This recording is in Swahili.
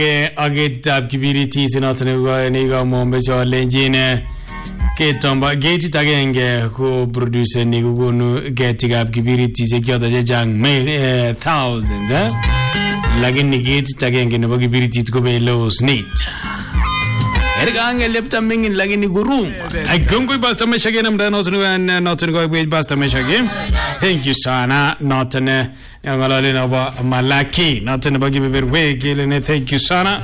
Agetab kibiritis noton nigo mombecho lenjine ketomba getit agenge ko producer ni kogonu getikab kibiritis ekyoto chechang thousands lakini getit agenge nebo kibiritit ko belos neat ergange lepta mingin lakini gurum agongo basta meshage namda noton go basta meshage thank you sana noton yangalale na ba malaki noton ba gibe berwe gelene thank you sana